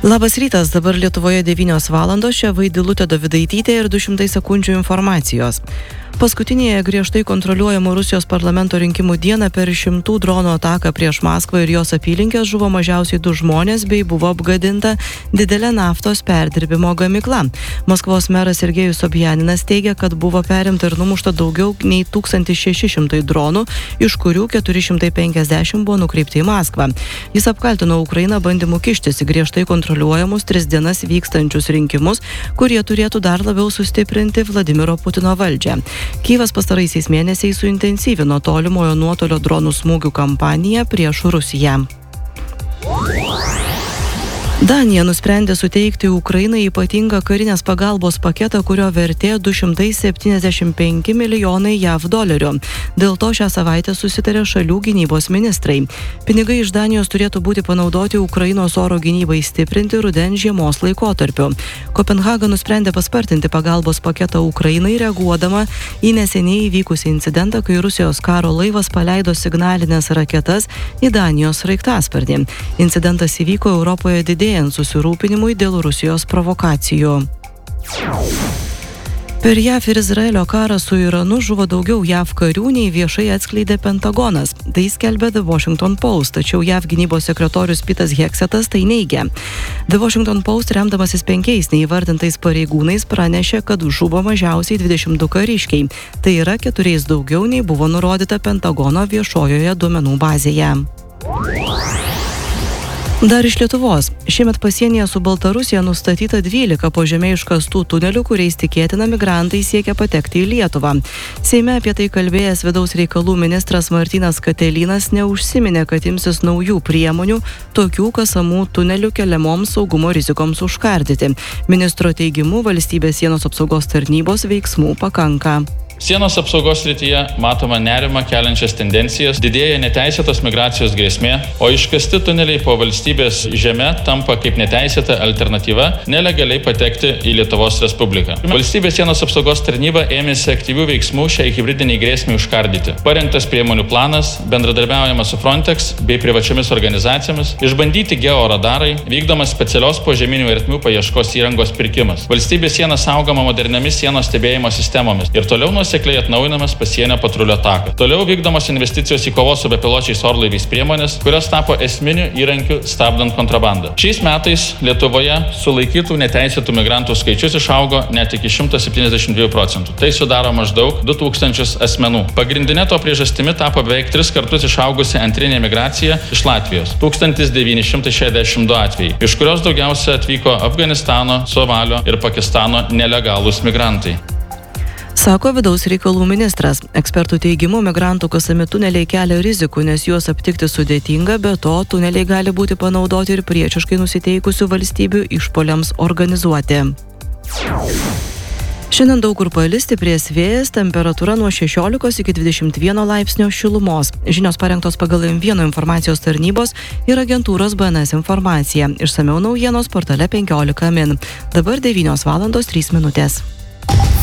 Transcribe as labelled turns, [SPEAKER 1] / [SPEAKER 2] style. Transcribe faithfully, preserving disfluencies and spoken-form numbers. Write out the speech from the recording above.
[SPEAKER 1] Labas rytas, dabar Lietuvoje devynios valandos, čia Vaidilutė Dovidaitytė ir du šimtai sekundžių informacijos. Paskutinėje griežtai kontroliuojamo Rusijos parlamento rinkimų dieną per šimtų dronų ataką prieš Maskvą ir jos apylinkės žuvo mažiausiai du žmonės bei buvo apgadinta didelė naftos perdirbimo gamykla. Maskvos meras Sergejus Sobjaninas teigia, kad buvo perimta ir numušta daugiau nei tūkstantis šeši šimtai dronų, iš kurių keturi šimtai penkiasdešimt buvo nukreipti į Maskvą. Jis apkaltino Ukrainą bandymu kištis į griežtai kontroliuojamus tris dienas vykstančius rinkimus, kurie turėtų dar labiau sustiprinti Vladimiro Putino valdžią. Kyjivas pastaraisiais mėnesiais suintensyvino tolimojo nuotolio dronų smūgių kampaniją prieš Rusiją. Danija nusprendė suteikti Ukrainai ypatingą karinės pagalbos paketą, kurio vertė du šimtai septyniasdešimt penki milijonai jav dolerių. Dėl to šią savaitę susitarė šalių gynybos ministrai. Pinigai iš Danijos turėtų būti panaudoti Ukrainos oro gynybai stiprinti rudens žiemos laikotarpiu. Kopenhaga nusprendė paspartinti pagalbos paketą Ukrainai, reaguodama į neseniai įvykusį incidentą, kai Rusijos karo laivas paleido signalinės raketas į Danijos sraigtasparnį. Incidentas įvyko Europoje didėjant susirūpinimui dėl Rusijos provokacijų. Per jav ir Izraelio karą su Iranu žuvo daugiau jav karių, nei viešai atskleidė Pentagonas. Tai skelbė The Washington Post, tačiau jav gynybos sekretorius Petas Heksetas tai neigia. The Washington Post, remdamasis penkiais neįvardintais pareigūnais, pranešė, kad žuvo mažiausiai dvidešimt du kariškiai. Tai yra keturiais daugiau, nei buvo nurodyta Pentagono viešojoje duomenų bazėje. Dar iš Lietuvos. Šiemet pasienyje su Baltarusija nustatyta dvylika po žeme iškastų tunelių, kuriais tikėtina migrantai siekia patekti į Lietuvą. Seime apie tai kalbėjęs vidaus reikalų ministras Martynas Katelynas neužsiminė, kad imsis naujų priemonių, tokių kasamų tunelių keliamoms saugumo rizikoms užkardyti. Ministro teigimu, valstybės sienos apsaugos tarnybos veiksmų pakanka.
[SPEAKER 2] Sienos apsaugos srityje matoma nerima keliančias tendencijas, didėja neteisėtos migracijos grėsmė, o iškasti tuneliai po valstybės žeme tampa kaip neteisėta alternatyva nelegaliai patekti į Lietuvos Respubliką. Valstybės sienos apsaugos tarnyba ėmėsi aktyvių veiksmų šiai hibridiniai grėsmei užkardyti. Parengtas priemonių planas, bendradarbiaujama su Frontex bei privačiomis organizacijomis, išbandyti georadarai, vykdomas specialios požeminių ertmių paieškos įrangos pirkimas. Valstybės siena saugoma moderniamis sienos stebėjimo sistemomis ir toliau nuo sekliai atnaujinamas pasienio patrulio takas. Toliau vykdomos investicijos į kovos su bepiločiais orlaiviais priemonės, kurios tapo esminiu įrankiu stabdant kontrabandą. Šiais metais Lietuvoje sulaikytų neteisėtų migrantų skaičius išaugo net iki šimto septyniasdešimt dviejų procentų. Tai sudaro maždaug du tūkstančius asmenų. Pagrindinė to priežastimi tapo beveik tris kartus išaugusi antrinė migracija iš Latvijos - tūkstantis devyni šimtai šešiasdešimt du atvejai, iš kurios daugiausia atvyko Afganistano, Somalio ir Pakistano nelegalūs migrantai.
[SPEAKER 1] Sako vidaus reikalų ministras. Ekspertų teigimu, migrantų kasami tuneliai kelia rizikų, nes juos aptikti sudėtinga, be to tuneliai gali būti panaudoti ir priešiškai nusiteikusių valstybių išpoliams organizuoti. Šiandien daug kur palis stiprės vėjas, temperatūra nuo šešiolikos iki dvidešimt vieno laipsnio šilumos. Žinios parengtos pagal M vienas informacijos tarnybos ir agentūros B N S informacija. Išsamiau naujienos portale penkiolika min. Dabar devynios valandos trys minutės.